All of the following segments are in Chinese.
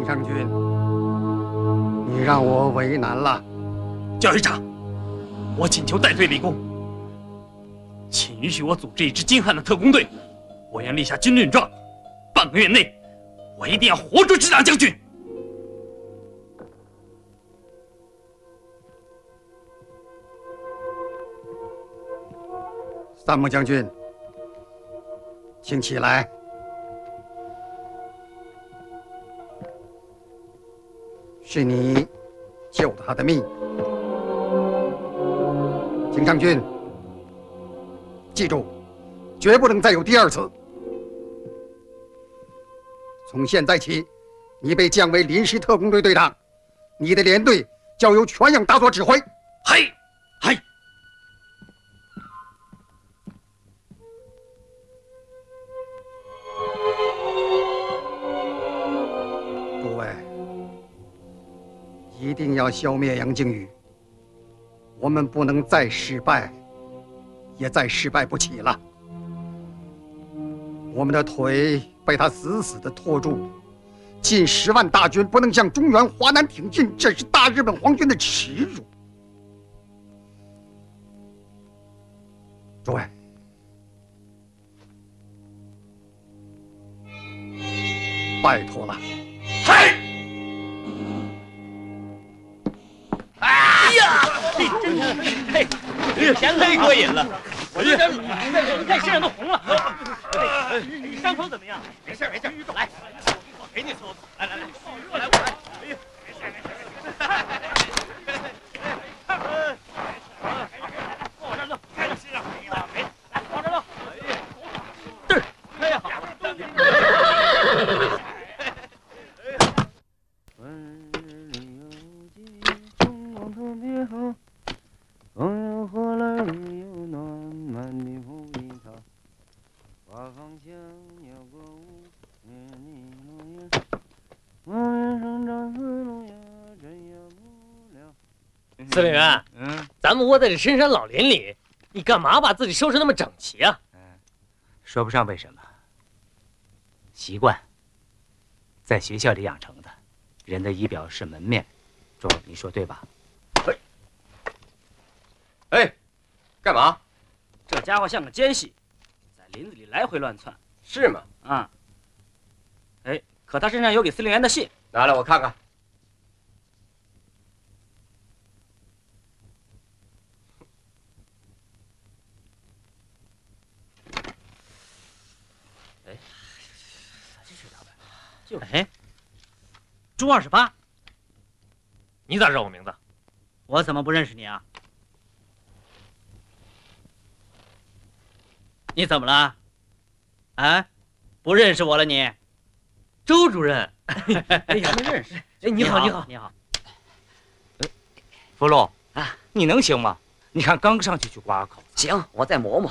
井上君，你让我为难了。 教育长，我请求戴罪立功，请允许我组织一支精悍的特工队。我愿立下军令状，半个月内，我一定要活捉支长将军。 三木将军，请起来。是你救了他的命，井上君，记住，绝不能再有第二次。从现在起，你被降为临时特工队队长，你的连队交由全营大佐指挥。 嘿，嘿。 诸位，一定要消灭杨靖宇，我们不能再失败，也再失败不起了。我们的腿被他死死地拖住，近10万大军不能向中原华南挺进，这是大日本皇军的耻辱。诸位，拜托了。 嘿！哎呀，真是，嘿，太过瘾了！你看身上都红了。你伤口怎么样？没事没事，来，我给你搓搓。来，我来。哎呀，没事。往我这儿弄，身上没了，来，往这儿弄。这儿，哎呀，好。 司令员，咱们窝在这深山老林里，你干嘛把自己收拾那么整齐啊？ 说不上为什么，习惯，在学校里养成的。人的仪表是门面，周，你说对吧？ 哎，干嘛？ 这家伙像个奸细，在林子里来回乱窜。 是吗？ 啊。哎，可他身上有给司令员的信， 拿来我看看。 哎，就哎，朱28， 你咋知道我名字？ 我怎么不认识你啊？你怎么了？啊，不认识我了你？ 周主任， 哎呀，没认识。 哎，你好。 福禄啊，你能行吗？你看刚上去就刮个口子。 行，我再磨磨。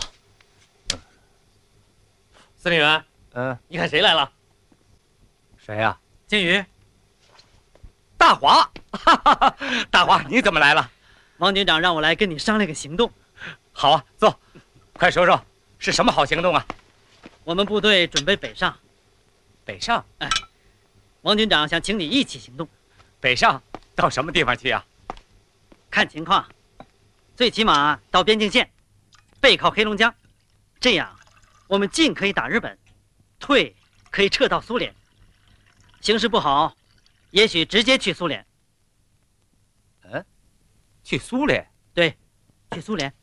司令员，你看谁来了？ 谁呀？ 金鱼。 大华，大华，你怎么来了？ 王军长让我来跟你商量个行动。 好啊，坐，快说说是什么好行动啊？ 我们部队准备北上。 北上？ 哎，王军长想请你一起行动。 北上到什么地方去啊？ 看情况，最起码到边境线，背靠黑龙江，这样我们进可以打日本，退可以撤到苏联。形势不好，也许直接去苏联。 去苏联？ 对，去苏联。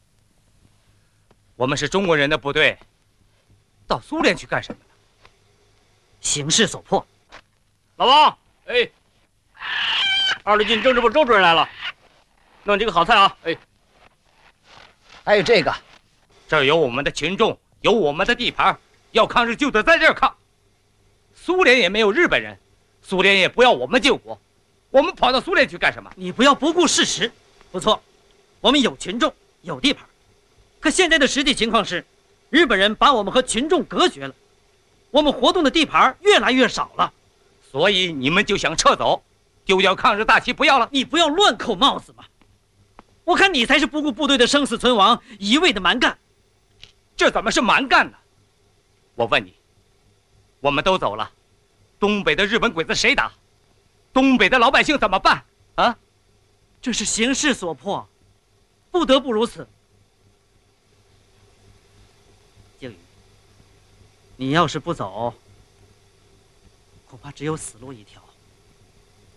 我们是中国人的部队，到苏联去干什么呢？ 形势所迫。 老王，哎，2旅进政治部周主任来了，弄几个好菜啊！哎， 还有这个， 这儿有我们的群众，有我们的地盘，要抗日就得在这儿抗。苏联也没有日本人，苏联也不要我们救国，我们跑到苏联去干什么？ 你不要不顾事实。不错，我们有群众，有地盘，可现在的实际情况是，日本人把我们和群众隔绝了，我们活动的地盘越来越少了。 所以你们就想撤走，丢掉抗日大旗不要了？ 你不要乱扣帽子嘛！我看你才是不顾部队的生死存亡，一味的蛮干。 这怎么是蛮干呢？我问你，我们都走了，东北的日本鬼子谁打？ 东北的老百姓怎么办？啊？ 这是形势所迫，不得不如此。靖宇，你要是不走，恐怕只有死路一条。